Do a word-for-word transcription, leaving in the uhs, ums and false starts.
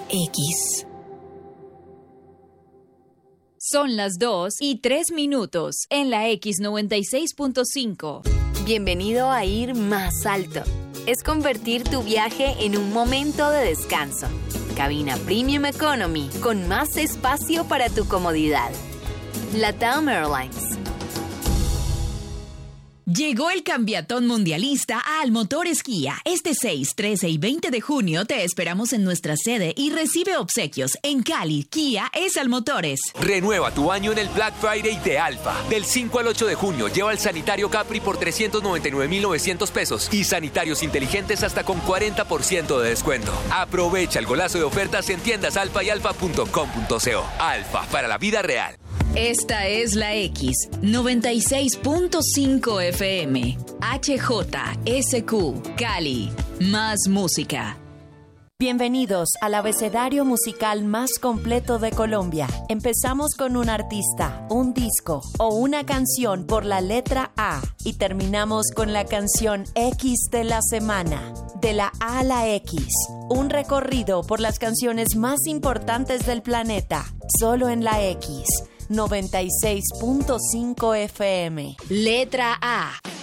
X. Son las dos y tres minutos en la X noventa y seis punto cinco. Bienvenido a Ir Más Alto. Es convertir tu viaje en un momento de descanso. Cabina Premium Economy con más espacio para tu comodidad. LATAM Airlines. Llegó el Cambiatón Mundialista a Almotores Kia. Este seis, trece y veinte de junio te esperamos en nuestra sede y recibe obsequios. En Cali, Kia es Almotores. Renueva tu año en el Black Friday de Alfa. Del cinco al ocho de junio lleva el sanitario Capri por trescientos noventa y nueve mil novecientos pesos y sanitarios inteligentes hasta con cuarenta por ciento de descuento. Aprovecha el golazo de ofertas en tiendas Alfa y alfa punto com punto co. Alfa, para la vida real. Esta es la X noventa y seis punto cinco F M. H J S Q, Cali. Más música. Bienvenidos al abecedario musical más completo de Colombia. Empezamos con un artista, un disco o una canción por la letra A y terminamos con la canción X de la semana. De la A a la X, un recorrido por las canciones más importantes del planeta, solo en la X noventa y seis punto cinco F M. Letra A.